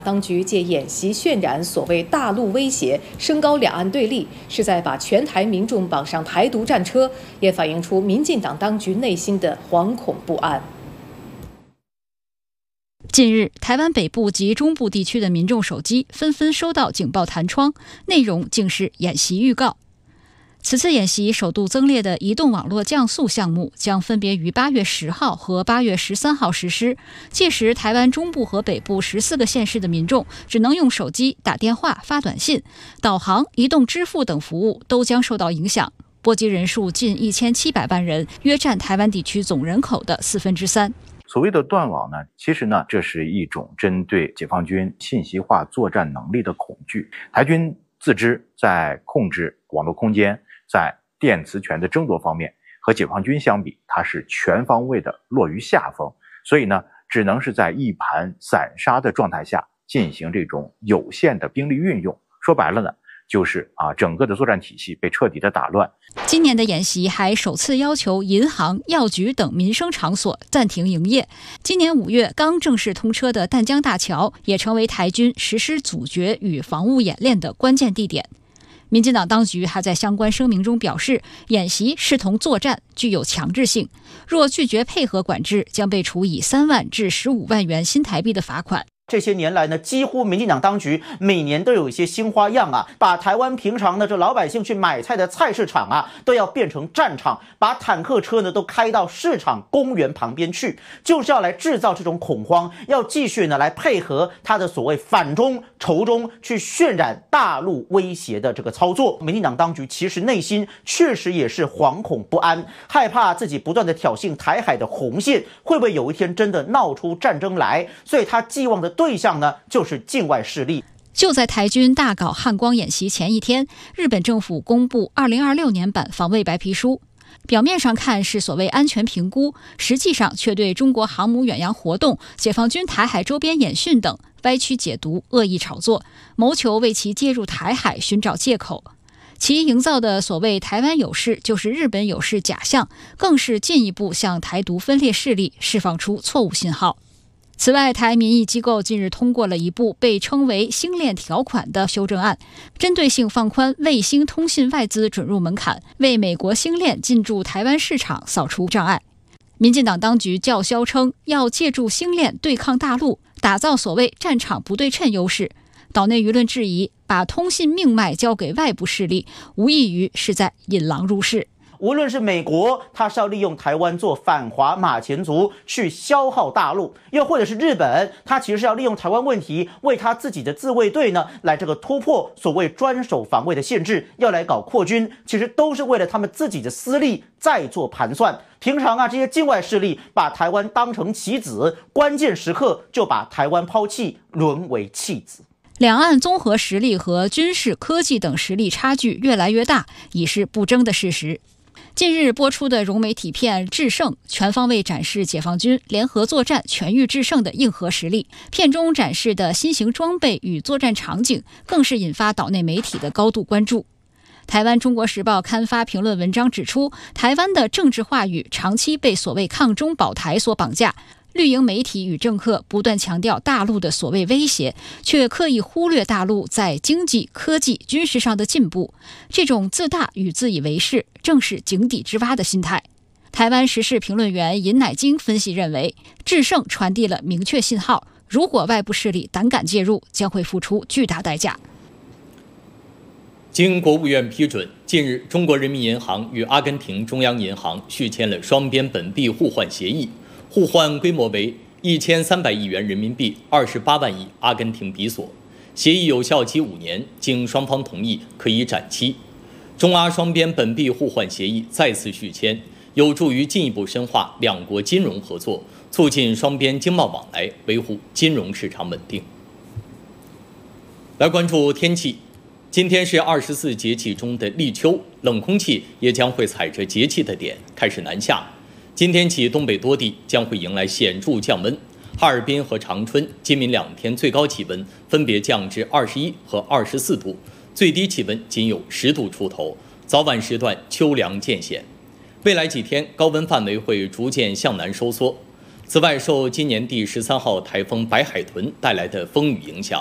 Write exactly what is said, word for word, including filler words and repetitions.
当局借演习渲染所谓大陆威胁，升高两岸对立，是在把全台民众绑上台独战车，也反映出民进党当局内心的惶恐不安。 近日，台湾北部及中部地区的民众手机纷纷收到警报弹窗，内容竟是演习预告。此次演习首度增列的移动网络降速项目将分别于八月十号和八月十三号实施。届时，台湾中部和北部十四个县市的民众只能用手机打电话、发短信、导航、移动支付等服务都将受到影响，波及人数近一千七百万人，约占台湾地区总人口的四分之三。 所谓的断网呢，其实呢，这是一种针对解放军信息化作战能力的恐惧。台军自知在控制网络空间、在电磁权的争夺方面和解放军相比，它是全方位的落于下风，所以呢，只能是在一盘散沙的状态下进行这种有限的兵力运用。说白了呢，就是啊，整个的作战体系被彻底的打乱。 今年的演习还首次要求银行、药局等民生场所暂停营业。今年五月刚正式通车的淡江大桥，也成为台军实施阻绝与防务演练的关键地点。民进党当局还在相关声明中表示，演习视同作战，具有强制性，若拒绝配合管制，将被处以三万至十五万元新台币的罚款。 这些年来呢，几乎民进党当局每年都有一些新花样啊，把台湾平常呢这老百姓去买菜的菜市场啊，都要变成战场，把坦克车呢都开到市场公园旁边去，就是要来制造这种恐慌，要继续呢来配合他的所谓反中仇中，去渲染大陆威胁的这个操作。民进党当局其实内心确实也是惶恐不安，害怕自己不断的挑衅台海的红线，会不会有一天真的闹出战争来？所以他寄望的对象呢，就是境外势力。 就在台军大搞汉光演习前一天，日本政府公布二零二六年版防卫白皮书，表面上看是所谓安全评估，实际上却对中国航母远洋活动、解放军台海周边演训等歪曲解读、恶意炒作，谋求为其介入台海寻找借口。其营造的所谓台湾有事就是日本有事假象，更是进一步向台独分裂势力释放出错误信号。此外，台民意机构近日通过了一部被称为星链条款的修正案，针对性放宽卫星通信外资准入门槛，为美国星链进驻台湾市场扫除障碍。民进党当局叫嚣称要借助星链对抗大陆，打造所谓战场不对称优势。岛内舆论质疑，把通信命脉交给外部势力，无异于是在引狼入室。 无论是美国，它是要利用台湾做反华马前卒去消耗大陆，又或者是日本，它其实是要利用台湾问题为他自己的自卫队呢来这个突破所谓专守防卫的限制，要来搞扩军，其实都是为了他们自己的私利在做盘算。平常啊，这些境外势力把台湾当成棋子，关键时刻就把台湾抛弃，沦为弃子。 两岸综合实力和军事、科技等实力差距越来越大，已是不争的事实。近日播出的融媒体片《制胜》全方位展示解放军联合作战、全域制胜的硬核实力。片中展示的新型装备与作战场景，更是引发岛内媒体的高度关注。台湾《中国时报》刊发评论文章指出，台湾的政治话语长期被所谓抗中保台所绑架。绿营媒体与政客不断强调大陆的所谓威胁，却刻意忽略大陆在经济、科技、军事上的进步。这种自大与自以为是，正是井底之蛙的心态。台湾时事评论员尹乃菁分析认为，制胜传递了明确信号，如果外部势力胆敢介入，将会付出巨大代价。 经国务院批准，近日中国人民银行与阿根廷中央银行续签了双边本币互换协议，互换规模为一千三百亿元人民币，二十八万亿阿根廷比索。协议有效期五年，经双方同意可以展期。中阿双边本币互换协议再次续签，有助于进一步深化两国金融合作，促进双边经贸往来，维护金融市场稳定。来关注天气，今天是二十四节气中的立秋，冷空气也将会踩着节气的点开始南下。今天起，东北多地将会迎来显著降温，哈尔滨和长春今明两天最高气温分别降至二十一和二十四度，最低气温仅有十度出头，早晚时段秋凉渐显。未来几天，高温范围会逐渐向南收缩。 此外，受今年第十三号台风白海豚带来的风雨影响，